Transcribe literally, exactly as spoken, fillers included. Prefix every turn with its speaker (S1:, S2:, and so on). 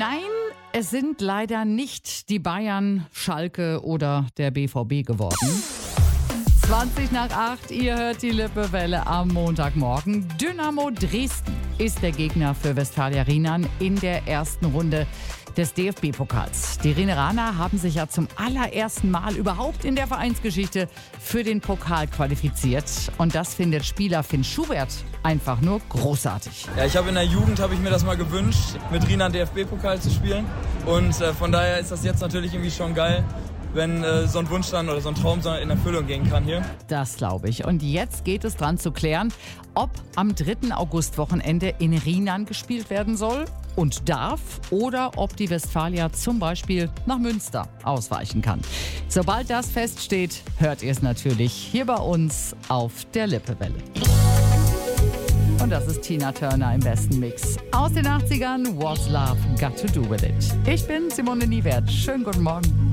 S1: Nein, es sind leider nicht die Bayern, Schalke oder der B V B geworden. zwanzig nach acht, ihr hört die Lippewelle am Montagmorgen. Dynamo Dresden ist der Gegner für Westfalia Rienan in der ersten Runde des D F B-Pokals. Die Rieneraner haben sich ja zum allerersten Mal überhaupt in der Vereinsgeschichte für den Pokal qualifiziert. Und das findet Spieler Finn Schubert einfach nur großartig.
S2: Ja, ich habe in der Jugend habe ich mir das mal gewünscht, mit Rienan D F B-Pokal zu spielen. Und äh, von daher ist das jetzt natürlich irgendwie schon geil, wenn äh, so ein Wunsch dann oder so ein Traum so in Erfüllung gehen kann hier.
S1: Das glaube ich. Und jetzt geht es dran zu klären, ob am dritten August-Wochenende in Rienan gespielt werden soll und darf oder ob die Westfalia zum Beispiel nach Münster ausweichen kann. Sobald das feststeht, hört ihr es natürlich hier bei uns auf der Lippewelle. Und das ist Tina Turner im besten Mix. Aus den achtzigern, What's Love Got to Do With It. Ich bin Simone Niewert. Schönen guten Morgen.